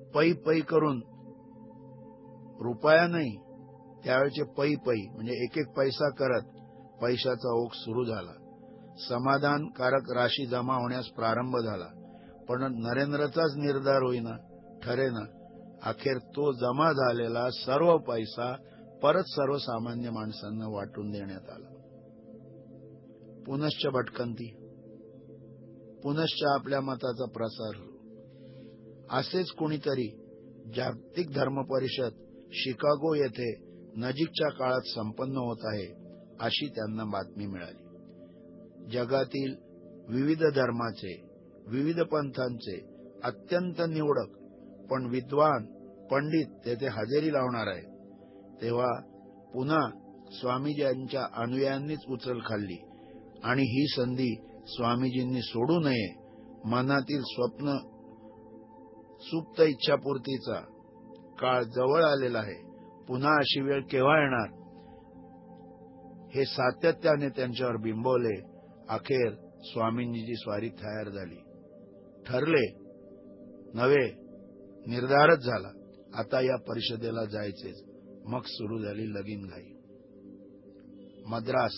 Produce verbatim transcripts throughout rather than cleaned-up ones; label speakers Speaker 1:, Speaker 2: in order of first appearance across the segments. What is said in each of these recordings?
Speaker 1: पै पै करून, रुपया नाही त्यावेळेचे पै पै म्हणजे एक एक पैसा करत पैशाचा ओघ सुरू झाला. समाधानकारक राशी जमा होण्यास प्रारंभ झाला. पण नरेंद्रचाच निर्धार होईना, ठरेना. अखेर तो जमा झालेला सर्व पैसा परत सर्वसामान्य माणसांना वाटून देण्यात आला. पुनश्च भटकंती, पुनश्च आपल्या मताचा प्रसार. असेच कुणीतरी जागतिक धर्म परिषद शिकागो येथे नजीकच्या काळात संपन्न होत आहे अशी त्यांना बातमी मिळाली. जगातील विविध धर्माचे, विविध पंथांचे अत्यंत निवडक पण विद्वान पंडित तेथे हजेरी लावणार आहे. तेव्हा पुन्हा स्वामीजींच्या अनुयायांनीच उचल खाल्ली आणि ही संधी स्वामीजींनी सोडू नये. मनातील स्वप्न सुप्त इच्छापूर्तीचा काळ जवळ आलेला आहे. पुन्हा अशी वेळ केव्हा येणार हे सातत्याने त्यांच्यावर बिंबवले. अखेर स्वामींची स्वारी तयार झाली. ठरले नव्हे, निर्धारच झाला. आता या परिषदेला जायचेच. मग सुरू झाली लगीनघाई. मद्रास,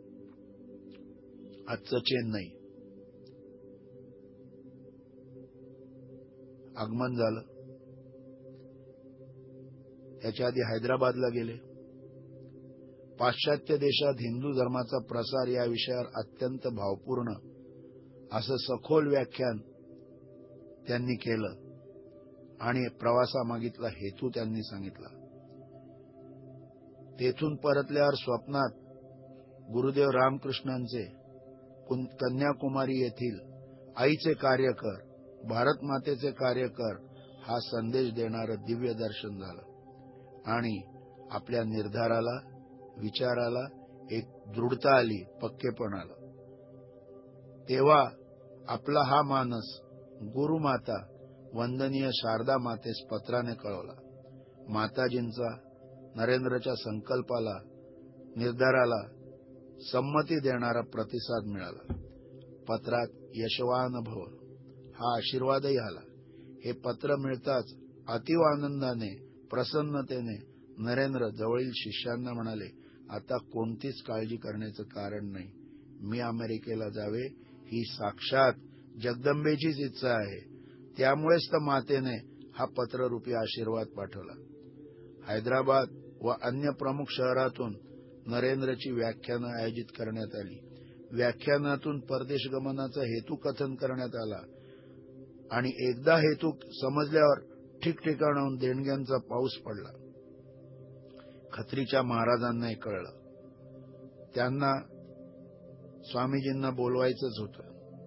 Speaker 1: आजचं चेन्नई. आगमन झालं. त्याच्या आधी हैदराबादला गेले. पाश्चात्य देशात हिंदू धर्माचा प्रसार या विषयावर अत्यंत भावपूर्ण असं सखोल व्याख्यान त्यांनी केलं आणि प्रवासामागितला हेतू त्यांनी सांगितला. तेथून परतल्यावर स्वप्नात गुरुदेव रामकृष्णांचे कन्याकुमारी येथील आईचे कार्य कर, भारत मातेचे कार्य कर हा संदेश देणारं दिव्य दर्शन झालं आणि आपल्या निर्धाराला, विचाराला एक दृढता आली, पक्केपण आलं. तेव्हा आपला हा मानस गुरुमाता वंदनीय शारदा मातेस पत्राने कळवला. माताजींचा नरेंद्रच्या संकल्पाला, निर्धाराला संमती देणारा प्रतिसाद मिळाला. पत्रात यशवान भव हा आशीर्वादही आला. हे पत्र मिळताच अतीव आनंदाने, प्रसन्नतेने नरेंद्र जवळील शिष्यांना म्हणाले, आता कोणतीच काळजी करण्याचं कारण नाही. मी अमेरिकेला जावे ही साक्षात जगदंबेचीच इच्छा आहे. त्यामुळेच तर मातेने हा पत्ररूपी आशीर्वाद पाठवला. हैदराबाद व अन्य प्रमुख शहरातून नरेंद्रची व्याख्यानं आयोजित करण्यात आली. व्याख्यानातून परदेश गमनाचा हेतू कथन करण्यात आला आणि एकदा हेतू समजल्यावर ठिकठिकाणाहून देणग्यांचा पाऊस पडला. खत्रीच्या महाराजांनाही कळलं. त्यांना स्वामीजींना बोलवायचंच होतं.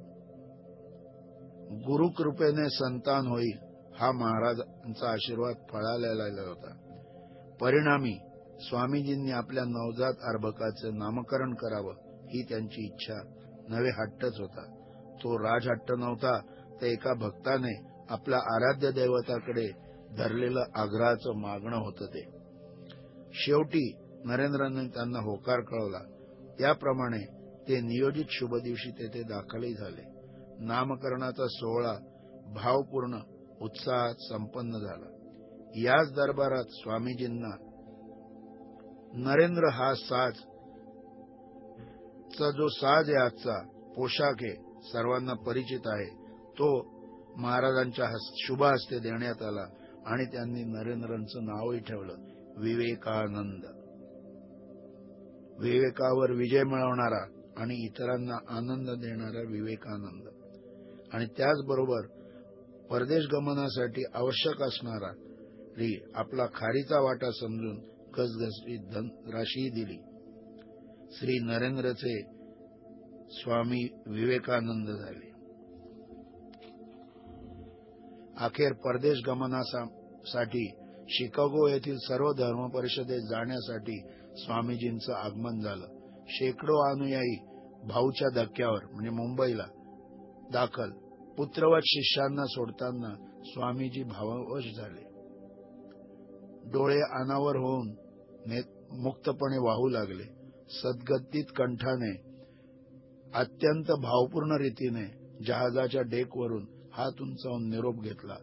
Speaker 1: गुरुकृपेने संतान होईल हा महाराजांचा आशीर्वाद फळालेला होता. परिणामी स्वामीजींनी आपल्या नवजात अर्भकाचे नामकरण करावं ही त्यांची इच्छा नवे हट्टच होता. तो राजहट्ट नव्हता, तर एका भक्ताने आपल्या आराध्य दैवताकडे धरलेलं आग्रहाचं मागणं होतं ते. शेवटी नरेंद्रांनी त्यांना होकार कळवला. त्याप्रमाणे ते नियोजित शुभ दिवशी तेथे दाखलही झाले. नामकरणाचा सोहळा भावपूर्ण उत्साहात संपन्न झाला. याच दरबारात स्वामीजींना नरेंद्र हा साज चा जो साज आहे, आजचा पोशाख आहे, सर्वांना परिचित आहे, तो महाराजांच्या शुभ हस्ते देण्यात आला आणि त्यांनी नरेंद्रांचं नावही ठेवलं विवेकानंद. विवेकावर विजय मिळवणारा आणि इतरांना आनंद देणारा विवेकानंद. आणि त्याचबरोबर परदेश गमनासाठी आवश्यक असणारा आपला खारीचा वाटा समजून गसगसली धन राशी दिली. श्री नरेंद्रचे स्वामी विवेकानंद झाले. अखेर परदेश गमनासाठी शिकागो येथील सर्व धर्म परिषदेत जाण्यासाठी स्वामीजींचं आगमन झालं. शेकडो अनुयायी भाऊच्या धक्क्यावर म्हणजे मुंबईला दाखल. पुत्रवत शिष्यांना सोडताना स्वामीजी भाववश झाले. डोळे अनावर होऊन मुक्तपणे वाहू लागले. सद्गद्दित कंठाने अत्यंत भावपूर्ण रीतीने जहाजाच्या डेकवरून हात उंचावून निरोप घेतला.